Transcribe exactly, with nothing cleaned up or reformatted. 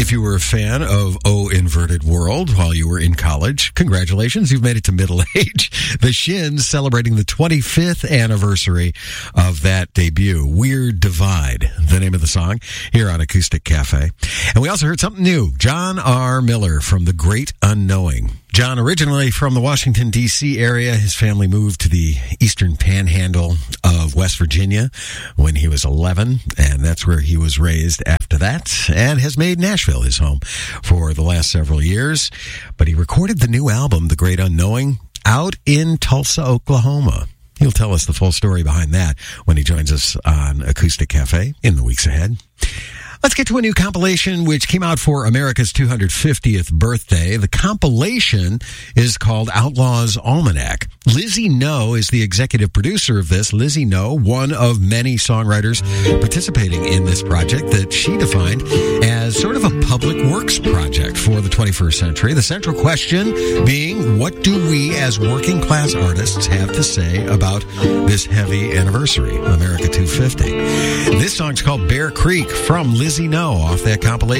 If you were a fan of O Inverted World while you were in college, congratulations, you've made it to middle age. The Shins celebrating the twenty-fifth anniversary of that debut. Weird Divide, the name of the song, here on Acoustic Cafe. And we also heard something new. John R. Miller from The Great Unknowing. John, originally from the Washington, D C area, his family moved to the eastern panhandle of West Virginia when he was eleven, and that's where he was raised after that, and has made Nashville his home for the last several years. But he recorded the new album, The Great Unknowing, out in Tulsa, Oklahoma. He'll tell us the full story behind that when he joins us on Acoustic Cafe in the weeks ahead. Let's get to a new compilation which came out for America's two hundred fiftieth birthday. The compilation is called Outlaws Almanac. Lizzie No is the executive producer of this. Lizzie No, one of many songwriters participating in this project that she defined as sort of a public works project for the twenty-first century. The central question being, what do we as working class artists have to say about this heavy anniversary, America two fifty? This song's called Bear Creek from Lizzie Lizzie No off that compilation.